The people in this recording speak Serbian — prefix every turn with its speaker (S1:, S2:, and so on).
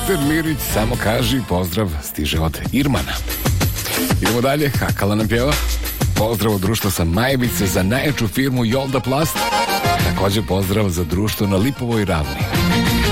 S1: Peter Mirić, samo kaži, pozdrav stiže od Irmana. Idemo dalje, Hakala nam pjeva. Pozdrav od društva sa Majevice za najjaču firmu Jolda Plast. Također pozdrav za društvo na Lipovoj ravni.